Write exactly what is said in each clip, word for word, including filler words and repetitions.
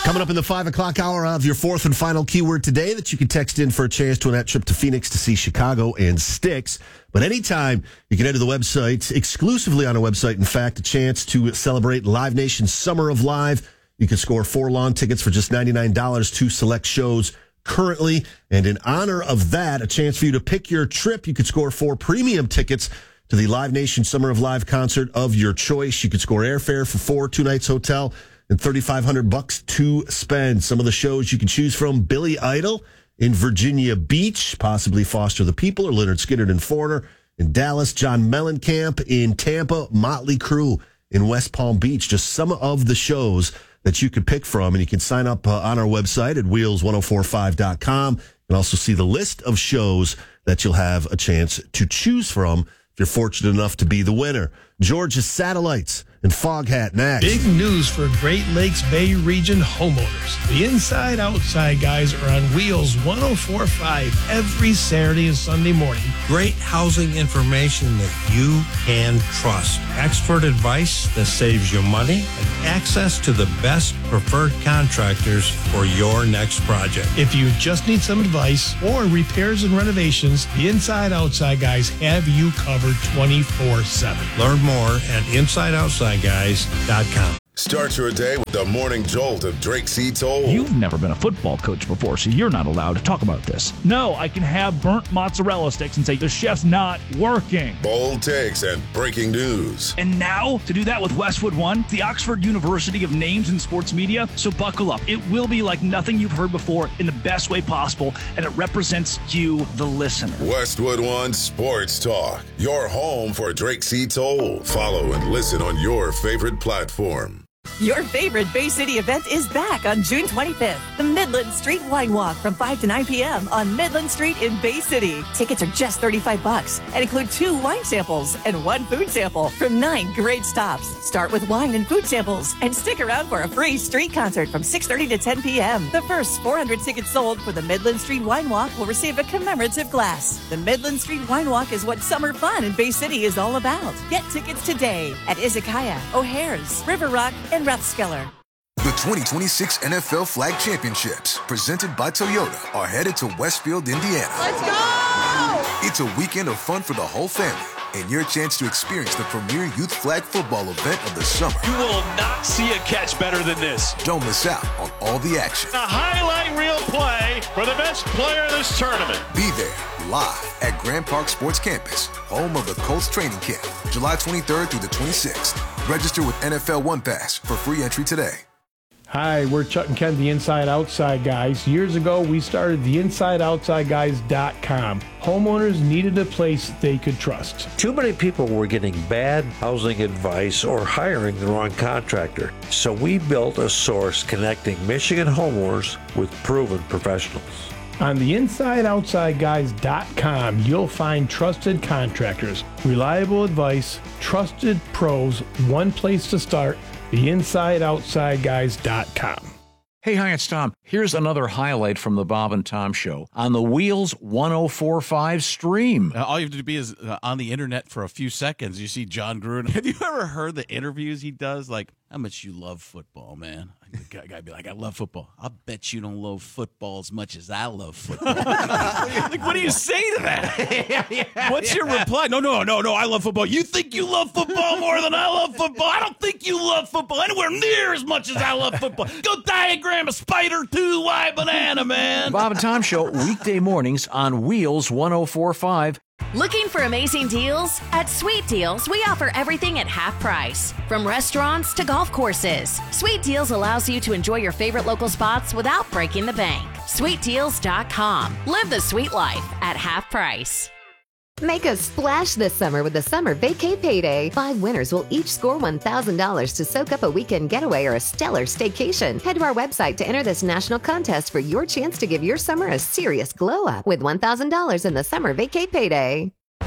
Coming up in the five o'clock hour of your fourth and final keyword today that you can text in for a chance to win that trip to Phoenix to see Chicago and Styx. But anytime you can enter the website, exclusively on our website, in fact, a chance to celebrate Live Nation's Summer of Live. You can score four lawn tickets for just ninety-nine dollars to select shows currently. And in honor of that, a chance for you to pick your trip. You could score four premium tickets to the Live Nation Summer of Live concert of your choice. You could score airfare for four, two nights hotel, and thirty-five hundred bucks to spend. Some of the shows you can choose from: Billy Idol in Virginia Beach, possibly Foster the People or Lynyrd Skynyrd and Foreigner in Dallas, John Mellencamp in Tampa, Motley Crue in West Palm Beach. Just some of the shows that you could pick from, and you can sign up uh, on our website at wheels ten forty-five dot com and also see the list of shows that you'll have a chance to choose from if you're fortunate enough to be the winner. Georgia's Satellites and Foghat next. Big news for Great Lakes Bay Region homeowners. The Inside Outside guys are on Wheels ten forty-five every Saturday and Sunday morning. Great housing information that you can trust. Expert advice that saves you money and access to the best preferred contractors for your next project. If you just need some advice or repairs and renovations, the Inside Outside guys have you covered twenty-four seven. Learn more at inside outside guys dot com. Start your day with the morning jolt of Drake C. Toll. You've never been a football coach before, so you're not allowed to talk about this. No, I can have burnt mozzarella sticks and say the chef's not working. Bold takes and breaking news. And now, to do that with Westwood One, the Oxford University of Names in Sports Media. So buckle up. It will be like nothing you've heard before in the best way possible, and it represents you, the listener. Westwood One Sports Talk, your home for Drake C. Toll. Follow and listen on your favorite platform. Your favorite Bay City event is back on June twenty-fifth. The Midland Street Wine Walk from five to nine p.m. on Midland Street in Bay City. Tickets are just thirty-five bucks and include two wine samples and one food sample from nine great stops. Start with wine and food samples and stick around for a free street concert from six thirty to ten p.m. The first four hundred tickets sold for the Midland Street Wine Walk will receive a commemorative glass. The Midland Street Wine Walk is what summer fun in Bay City is all about. Get tickets today at Izakaya, O'Hare's, River Rock, and Rathskeller. The twenty twenty-six N F L Flag Championships, presented by Toyota, are headed to Westfield, Indiana. Let's go! It's a weekend of fun for the whole family and your chance to experience the premier youth flag football event of the summer. You will not see a catch better than this. Don't miss out on all the action. A highlight reel play for the best player of this tournament. Be there live at Grand Park Sports Campus, home of the Colts training camp, July twenty-third through the twenty-sixth. Register with N F L One Pass for free entry today. Hi, we're Chuck and Ken, the Inside Outside guys. Years ago, we started the inside outside guys dot com. Homeowners needed a place they could trust. Too many people were getting bad housing advice or hiring the wrong contractor. So we built a source connecting Michigan homeowners with proven professionals. On the inside outside guys dot com, you'll find trusted contractors, reliable advice, trusted pros, one place to start, the inside outside guys dot com. Hey, hi, it's Tom. Here's another highlight from the Bob and Tom Show on the Wheels ten forty-five stream. Uh, all you have to be is uh, on the internet for a few seconds. You see John Gruden. Have you ever heard the interviews he does? Like, how much you love football, man. The guy, guy be like, I love football. I'll bet you don't love football as much as I love football. Like, what do you say to that? yeah, yeah, What's yeah. your reply? No, no, no, no, I love football. You think you love football more than I love football? I don't think you love football anywhere near as much as I love football. Go diagram a spider two Y banana, man. Bob and Tom Show, weekday mornings on Wheels ten forty-five. Looking for amazing deals? At Sweet Deals, we offer everything at half price. From restaurants to golf courses, Sweet Deals allows you to enjoy your favorite local spots without breaking the bank. sweet deals dot com. Live the sweet life at half price. Make a splash this summer with the Summer Vacay Payday. Five winners will each score one thousand dollars to soak up a weekend getaway or a stellar staycation. Head to our website to enter this national contest for your chance to give your summer a serious glow up with one thousand dollars in the Summer Vacay Payday.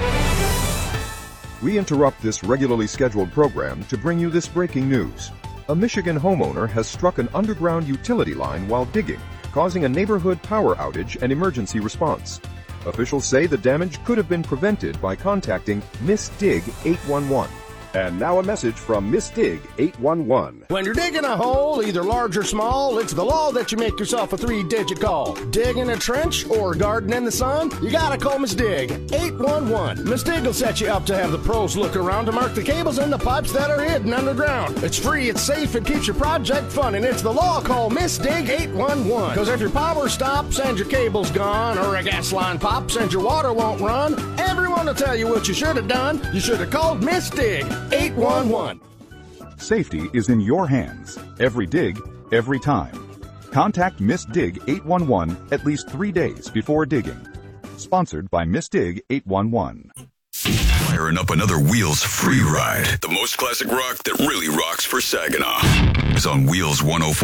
We interrupt this regularly scheduled program to bring you this breaking news. A Michigan homeowner has struck an underground utility line while digging, causing a neighborhood power outage and emergency response. Officials say the damage could have been prevented by contacting Miss Dig eight one one. And now a message from Miss Dig eight one one. When you're digging a hole, either large or small, it's the law that you make yourself a three-digit call. Digging a trench or garden in the sun, you gotta call Miss Dig eight one one. Miss Dig will set you up to have the pros look around to mark the cables and the pipes that are hidden underground. It's free, it's safe, it keeps your project fun, and it's the law. Call Miss Dig eight one one. Because if your power stops and your cable's gone, or a gas line pops and your water won't run, everyone will tell you what you should have done. You should have called Miss Dig eight one one. Safety is in your hands. Every dig, every time. Contact Miss Dig eight one one at least three days before digging. Sponsored by Miss Dig eight one one. Firing up another Wheels free ride. The most classic rock that really rocks for Saginaw is on Wheels one oh four.